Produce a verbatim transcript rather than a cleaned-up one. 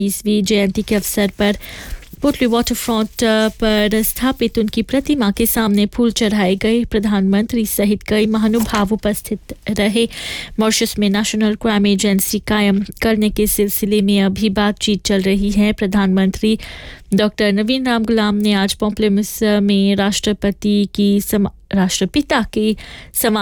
इसवीं जयंती के अवसर पर पुतली वाटरफ्रंट पर स्थापित उनकी प्रतिमा के सामने फूल चढ़ाए गए। प्रधानमंत्री सहित कई महानुभाव उपस्थित रहे। मॉरिशस में नेशनल क्राइम एजेंसी कायम करने के सिलसिले में अभी बातचीत चल रही है। प्रधानमंत्री डॉक्टर नवीन राम गुलाम ने आज पॉम्पलेमुस में राष्ट्रपति की समा, राष्ट्रपिता की समा